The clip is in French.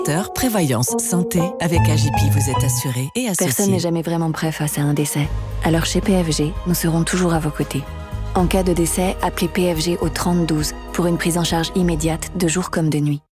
Prévoyance santé, avec AJP, vous êtes assuré et associé. Personne n'est jamais vraiment prêt face à un décès. Alors chez PFG, nous serons toujours à vos côtés. En cas de décès, appelez PFG au 30 12 pour une prise en charge immédiate de jour comme de nuit.